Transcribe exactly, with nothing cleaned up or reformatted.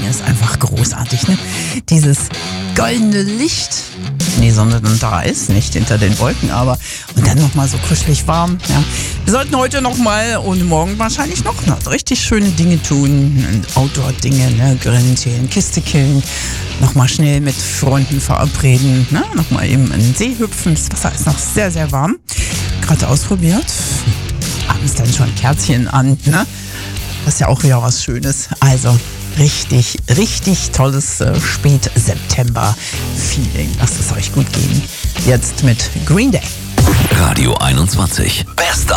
ist einfach großartig, ne? Dieses goldene Licht. Die Sonne dann da ist, nicht hinter den Wolken, aber und dann nochmal so kuschelig warm. Ja. Wir sollten heute nochmal und morgen wahrscheinlich noch, noch richtig schöne Dinge tun. Outdoor-Dinge, ne? Grillen, chillen, Kiste killen. Nochmal schnell mit Freunden verabreden. Ne? Nochmal eben in den See hüpfen. Das Wasser ist noch sehr, sehr warm. Gerade ausprobiert. Abends dann schon Kerzchen an. Ne? Das ist ja auch wieder was Schönes. Also richtig, richtig tolles äh, Spät-September-Feeling. Lasst es euch gut gehen. Jetzt mit Green Day. Radio einundzwanzig. Best